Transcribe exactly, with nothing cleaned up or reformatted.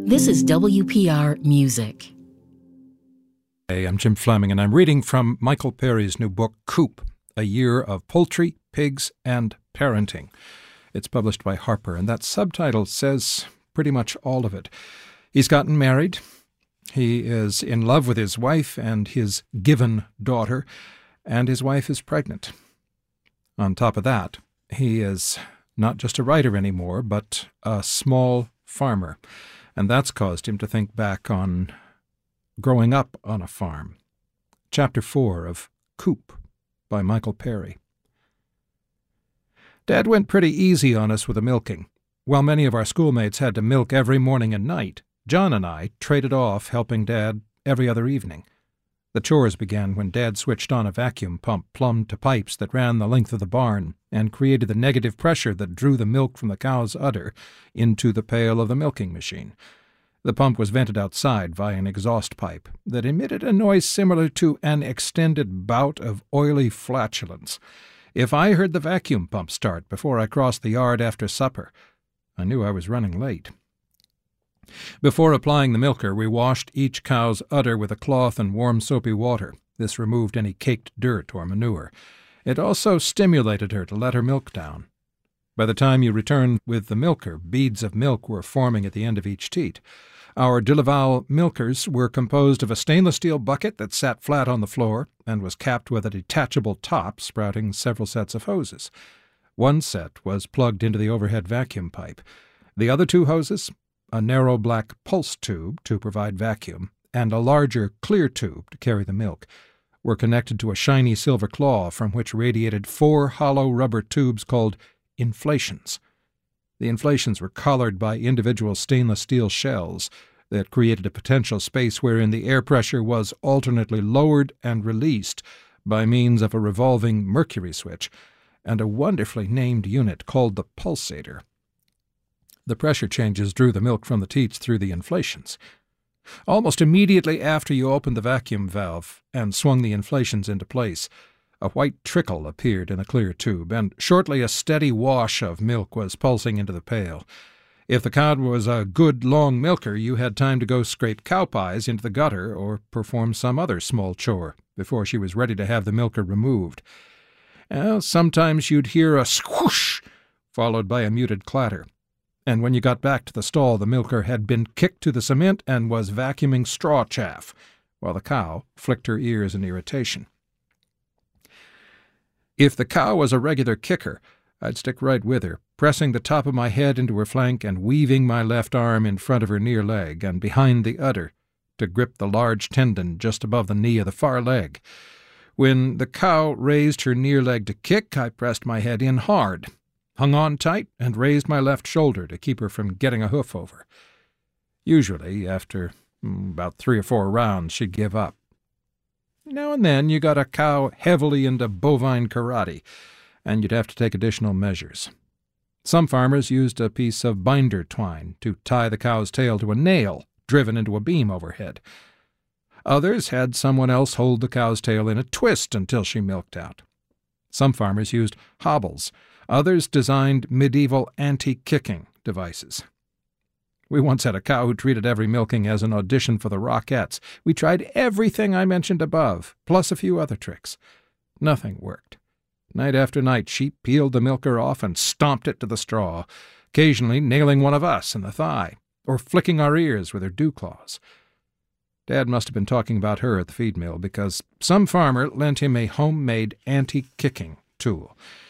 This is W P R Music. Hey, I'm Jim Fleming, and I'm reading from Michael Perry's new book, Coop, A Year of Poultry, Pigs, and Parenting. It's published by Harper, and that subtitle says pretty much all of it. He's gotten married. He is in love with his wife and his given daughter, and his wife is pregnant. On top of that, he is not just a writer anymore, but a small farmer, and that's caused him to think back on growing up on a farm. Chapter four of Coop by Michael Perry. Dad went pretty easy on us with the milking. While many of our schoolmates had to milk every morning and night, John and I traded off helping Dad every other evening. The chores began when Dad switched on a vacuum pump plumbed to pipes that ran the length of the barn and created the negative pressure that drew the milk from the cow's udder into the pail of the milking machine. The pump was vented outside via an exhaust pipe that emitted a noise similar to an extended bout of oily flatulence. If I heard the vacuum pump start before I crossed the yard after supper, I knew I was running late. Before applying the milker, we washed each cow's udder with a cloth and warm soapy water. This removed any caked dirt or manure. It also stimulated her to let her milk down. By the time you returned with the milker, beads of milk were forming at the end of each teat. Our de Laval milkers were composed of a stainless steel bucket that sat flat on the floor and was capped with a detachable top sprouting several sets of hoses. One set was plugged into the overhead vacuum pipe. The other two hoses, a narrow black pulse tube to provide vacuum, and a larger clear tube to carry the milk, were connected to a shiny silver claw from which radiated four hollow rubber tubes called inflations. The inflations were collared by individual stainless steel shells that created a potential space wherein the air pressure was alternately lowered and released by means of a revolving mercury switch and a wonderfully named unit called the pulsator. The pressure changes drew the milk from the teats through the inflations. Almost immediately after you opened the vacuum valve and swung the inflations into place, a white trickle appeared in the clear tube, and shortly a steady wash of milk was pulsing into the pail. If the cow was a good long milker, you had time to go scrape cow pies into the gutter or perform some other small chore before she was ready to have the milker removed. Well, sometimes you'd hear a swoosh followed by a muted clatter, and when you got back to the stall, the milker had been kicked to the cement and was vacuuming straw chaff, while the cow flicked her ears in irritation. If the cow was a regular kicker, I'd stick right with her, pressing the top of my head into her flank and weaving my left arm in front of her near leg and behind the udder to grip the large tendon just above the knee of the far leg. When the cow raised her near leg to kick, I pressed my head in hard, hung on tight, and raised my left shoulder to keep her from getting a hoof over. Usually, after mm, about three or four rounds, she'd give up. Now and then you got a cow heavily into bovine karate, and you'd have to take additional measures. Some farmers used a piece of binder twine to tie the cow's tail to a nail driven into a beam overhead. Others had someone else hold the cow's tail in a twist until she milked out. Some farmers used hobbles. Others designed medieval anti-kicking devices. We once had a cow who treated every milking as an audition for the Rockettes. We tried everything I mentioned above, plus a few other tricks. Nothing worked. Night after night she peeled the milker off and stomped it to the straw, occasionally nailing one of us in the thigh, or flicking our ears with her dew claws. Dad must have been talking about her at the feed mill, because some farmer lent him a homemade anti-kicking tool.